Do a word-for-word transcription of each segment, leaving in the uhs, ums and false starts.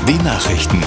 W Nachrichten.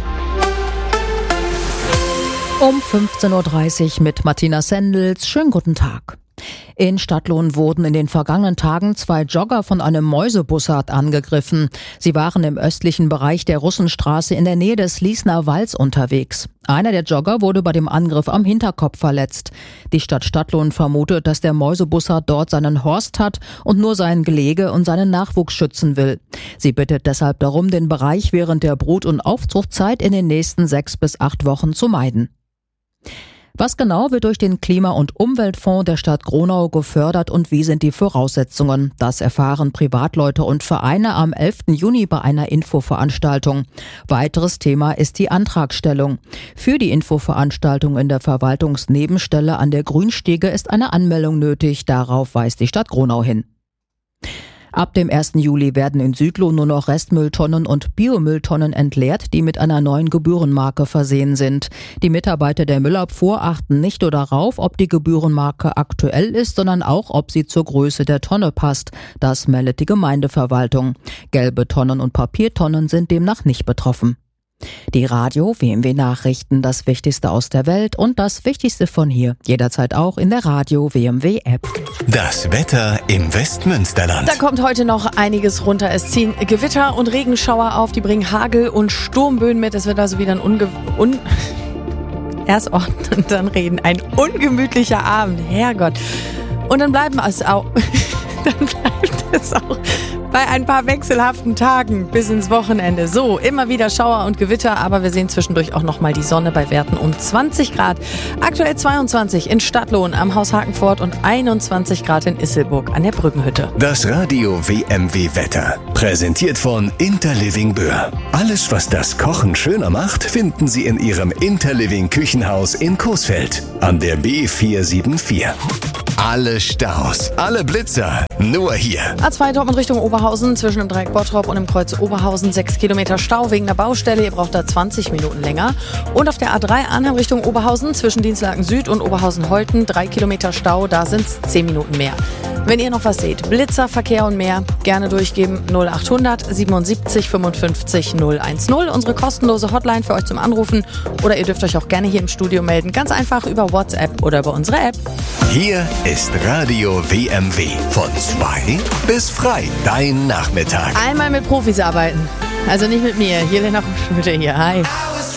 Um fünfzehn Uhr dreißig mit Martina Sendels. Schönen guten Tag. In Stadtlohn wurden in den vergangenen Tagen zwei Jogger von einem Mäusebussard angegriffen. Sie waren im östlichen Bereich der Russenstraße in der Nähe des Liesner Walds unterwegs. Einer der Jogger wurde bei dem Angriff am Hinterkopf verletzt. Die Stadt Stadtlohn vermutet, dass der Mäusebussard dort seinen Horst hat und nur sein Gelege und seinen Nachwuchs schützen will. Sie bittet deshalb darum, den Bereich während der Brut- und Aufzuchtzeit in den nächsten sechs bis acht Wochen zu meiden. Was genau wird durch den Klima- und Umweltfonds der Stadt Gronau gefördert und wie sind die Voraussetzungen? Das erfahren Privatleute und Vereine am elften Juni bei einer Infoveranstaltung. Weiteres Thema ist die Antragstellung. Für die Infoveranstaltung in der Verwaltungsnebenstelle an der Grünstiege ist eine Anmeldung nötig. Darauf weist die Stadt Gronau hin. Ab dem ersten Juli werden in Südlohn nur noch Restmülltonnen und Biomülltonnen entleert, die mit einer neuen Gebührenmarke versehen sind. Die Mitarbeiter der Müllabfuhr achten nicht nur darauf, ob die Gebührenmarke aktuell ist, sondern auch, ob sie zur Größe der Tonne passt. Das meldet die Gemeindeverwaltung. Gelbe Tonnen und Papiertonnen sind demnach nicht betroffen. Die Radio W M W Nachrichten, das Wichtigste aus der Welt und das Wichtigste von hier. Jederzeit auch in der Radio W M W App. Das Wetter im Westmünsterland. Da kommt heute noch einiges runter. Es ziehen Gewitter und Regenschauer auf, die bringen Hagel und Sturmböen mit. Es wird also wieder ein unge... Un Erst ordnen und dann reden. Ein ungemütlicher Abend. Herrgott. Und dann bleiben es auch... dann bleibt es auch... bei ein paar wechselhaften Tagen bis ins Wochenende. So, immer wieder Schauer und Gewitter, aber wir sehen zwischendurch auch nochmal die Sonne bei Werten um zwanzig Grad. Aktuell zweiundzwanzig in Stadtlohn am Haus Hakenfort und einundzwanzig Grad in Isselburg an der Brückenhütte. Das Radio W M W Wetter. Präsentiert von Interliving Böhr. Alles, was das Kochen schöner macht, finden Sie in Ihrem Interliving Küchenhaus in Coesfeld an der B vier sieben vier. Alle Staus, alle Blitzer, nur hier. A zwei Dortmund Richtung Oberhausen, zwischen dem Dreieck Bottrop und dem Kreuz Oberhausen sechs Kilometer Stau wegen der Baustelle. Ihr braucht da zwanzig Minuten länger. Und auf der A drei Arnhem Richtung Oberhausen, zwischen Dienstlaken Süd und Oberhausen-Holten drei Kilometer Stau, da sind es zehn Minuten mehr. Wenn ihr noch was seht, Blitzer, Verkehr und mehr, gerne durchgeben null achthundert siebenundsiebzig fünfundfünfzig null eins null. Unsere kostenlose Hotline für euch zum Anrufen. Oder ihr dürft euch auch gerne hier im Studio melden. Ganz einfach über WhatsApp oder über unsere App. Hier ist Radio W M W. Von zwei bis frei. Dein Nachmittag. Einmal mit Profis arbeiten. Also nicht mit mir. Hier Lena Schmidt hier. Hi.